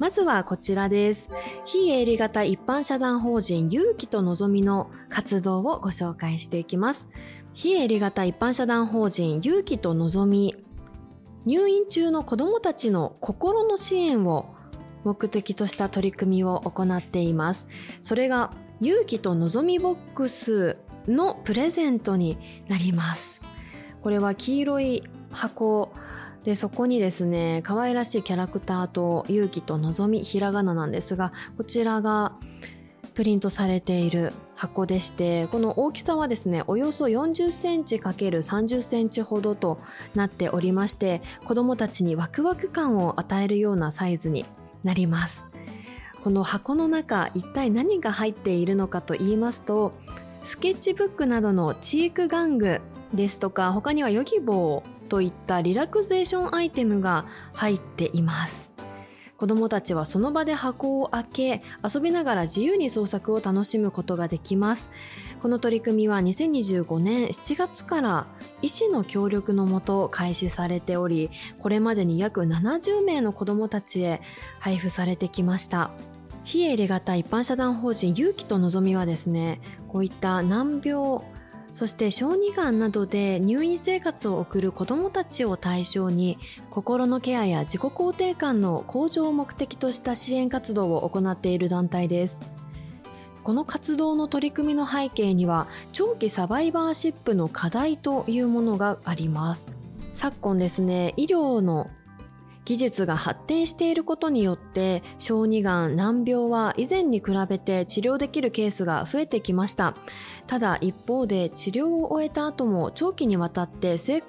まずはこちらです。非営利型一般社団法人勇気とのぞみの活動をご紹介していきます。非営利型一般社団法人勇気とのぞみ、入院中の子どもたちの心の支援を目的とした取り組みを行っています。それが勇気とのぞみボックスのプレゼントになります。これは黄色い箱で、そこにですね、可愛らしいキャラクターと勇気とのぞみ、ひらがななんですが、こちらがプリントされている箱でして、この大きさはですね、およそ40センチ ×30 センチほどとなっておりまして、子どもたちにワクワク感を与えるようなサイズになります。この箱の中、一体何が入っているのかと言いますと、スケッチブックなどのチーク玩具ですとか、他にはヨギボーといったリラクゼーションアイテムが入っています。子どもたちはその場で箱を開け、遊びながら自由に創作を楽しむことができます。この取り組みは2025年7月から医師の協力のもと開始されており、これまでに約70名の子どもたちへ配布されてきました。非営利型一般社団法人勇気とのぞみはですね、こういった難病、そして小児がんなどで入院生活を送る子どもたちを対象に、心のケアや自己肯定感の向上を目的とした支援活動を行っている団体です。この活動の取り組みの背景には、長期サバイバーシップの課題というものがあります。昨今ですね、医療の技術が発展していることによって、小児がん、難病は以前に比べて治療できるケースが増えてきました。ただ一方で、治療を終えた後も長期にわたって生